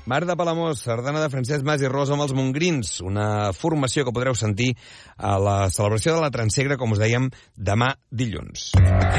Mar de Palamós, sardana de Francesc Mas i Rosa amb els Mongrins, una formació que podreu sentir a la celebració de la Transegre, com us dèiem, demà dilluns.